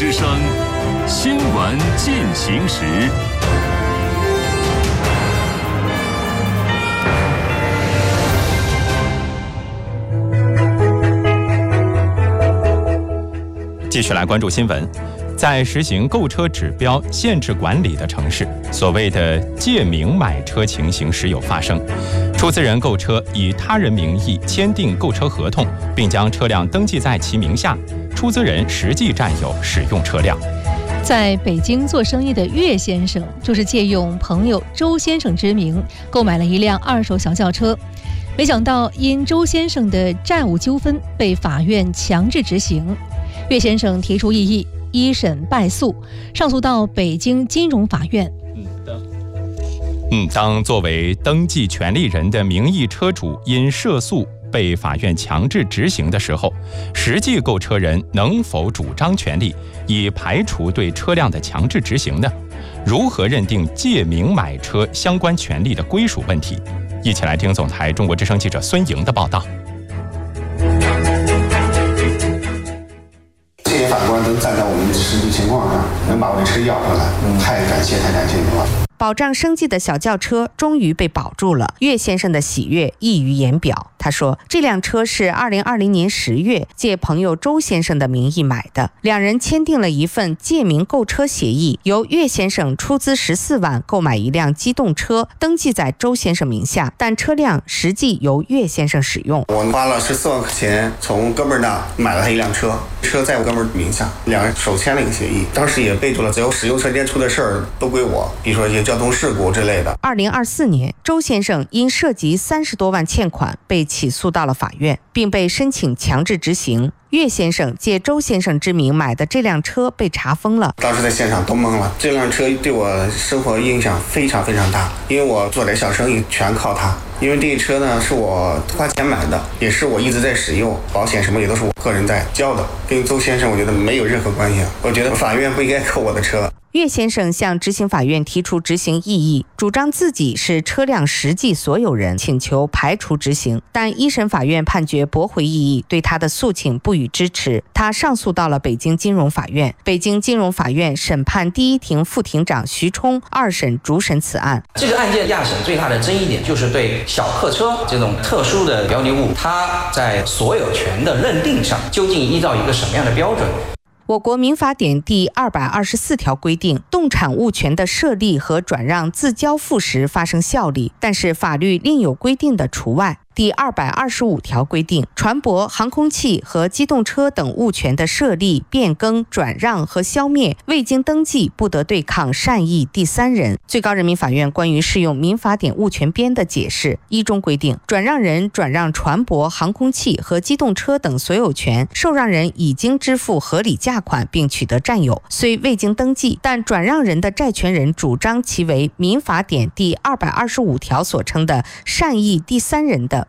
之声新闻进行时。 继续来关注新闻。在实行购车指标限制管理的城市，所谓的借名买车情形时有发生。出资人购车以他人名义签订购车合同，并将车辆登记在其名下，出资人实际占有使用车辆。 在北京做生意的岳先生，就是借用朋友周先生之名购买了一辆二手小轿车，没想到因周先生的债务纠纷被法院强制执行。岳先生提出异议，一审败诉，上诉到北京金融法院。 当作为登记权利人的名义车主因涉诉被法院强制执行的时候，实际购车人能否主张权利，以排除对车辆的强制执行呢？如何认定借名买车相关权利的归属问题？一起来听总台中国之声记者孙莹的报道。 这些法官都站在我们的实际情况上，能把我的车要回来，太感谢你了。 保障生计的小轿车终于被保住了，岳先生的喜悦溢于言表。他说，这辆车是2020年10月借朋友周先生的名义买的，两人签订了一份借名购车协议，由岳先生出资14万购买一辆机动车，登记在周先生名下，但车辆实际由岳先生使用。 我花了14万块钱从哥们儿那买了他一辆车，车在我哥们儿名下，两人手签了一个协议，当时也备注了只要使用车间出的事儿都归我，比如说一些交通事故之类的。 2024年，周先生因涉及30多万欠款被起诉到了法院，并被申请强制执行。岳先生借周先生之名买的这辆车被查封了， 当时在现场都懵了。这辆车对我生活影响非常非常大，因为我做点小生意全靠它。因为这车呢是我花钱买的，也是我一直在使用，保险什么也都是我个人在交的，跟周先生我觉得没有任何关系。我觉得法院不应该扣我的车。 岳先生向执行法院提出执行异议，主张自己是车辆实际所有人，请求排除执行，但一审法院判决驳回异议，对他的诉请不予支持。他上诉到了北京金融法院，北京金融法院审判第一庭副庭长徐冲二审主审此案。 这个案件亚审最大的争议点就是对小客车这种特殊的标的物，它在所有权的认定上究竟依照一个什么样的标准？ 我国民法典第224条规定，动产物权的设立和转让自交付时发生效力，但是法律另有规定的除外。第225条规定，船舶、航空器和机动车等物权的设立、变更、转让和消灭，未经登记不得对抗善意第三人。最高人民法院关于适用民法典物权编的解释一中规定，转让人转让船舶、航空器和机动车等所有权，受让人已经支付合理价款并取得占有，虽未经登记，但转让人的债权人主张其为民法典第225条所称的善意第三人的，